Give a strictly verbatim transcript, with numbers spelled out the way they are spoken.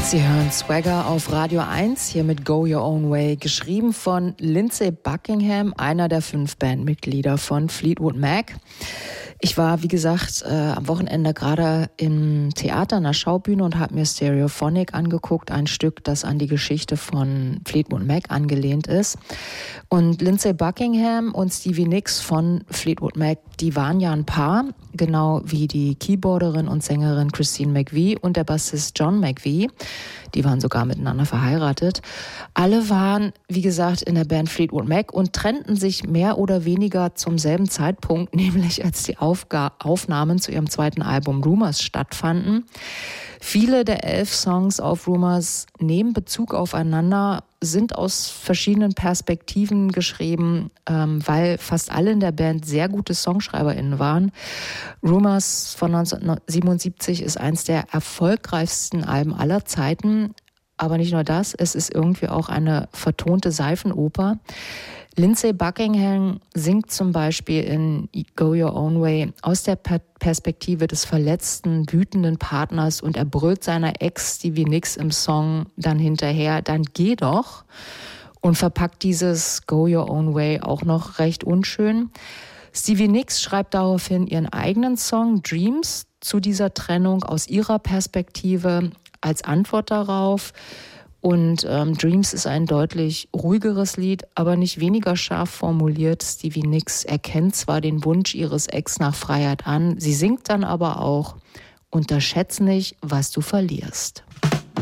Sie hören Swagger auf Radio eins, hier mit Go Your Own Way, geschrieben von Lindsey Buckingham, einer der fünf Bandmitglieder von Fleetwood Mac. Ich war, wie gesagt, äh, am Wochenende gerade im Theater, in der Schaubühne und habe mir Stereophonic angeguckt, ein Stück, das an die Geschichte von Fleetwood Mac angelehnt ist. Und Lindsey Buckingham und Stevie Nicks von Fleetwood Mac, die waren ja ein Paar, genau wie die Keyboarderin und Sängerin Christine McVie und der Bassist John McVie. Die waren sogar miteinander verheiratet. Alle waren, wie gesagt, in der Band Fleetwood Mac und trennten sich mehr oder weniger zum selben Zeitpunkt, nämlich als die Aufga- Aufnahmen zu ihrem zweiten Album Rumours stattfanden. Viele der elf Songs auf Rumours nehmen Bezug aufeinander, sind aus verschiedenen Perspektiven geschrieben, ähm, weil fast alle in der Band sehr gute SongschreiberInnen waren. Rumours von neunzehnhundertsiebenundsiebzig ist eins der erfolgreichsten Alben aller Zeiten. Aber nicht nur das, es ist irgendwie auch eine vertonte Seifenoper. Lindsey Buckingham singt zum Beispiel in Go Your Own Way aus der Perspektive des verletzten, wütenden Partners und er brüllt seiner Ex Stevie Nicks im Song dann hinterher, dann geh doch, und verpackt dieses Go Your Own Way auch noch recht unschön. Stevie Nicks schreibt daraufhin ihren eigenen Song Dreams zu dieser Trennung aus ihrer Perspektive als Antwort darauf. Und ähm, Dreams ist ein deutlich ruhigeres Lied, aber nicht weniger scharf formuliert. Stevie Nicks erkennt zwar den Wunsch ihres Ex nach Freiheit an, sie singt dann aber auch: Unterschätz nicht, was du verlierst.